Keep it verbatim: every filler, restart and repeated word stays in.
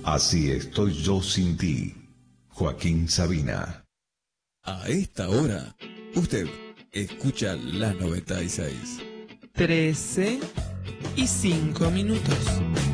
Así estoy yo sin ti. Joaquín Sabina. A esta hora, usted escucha la noventa y seis. trece y cinco minutos.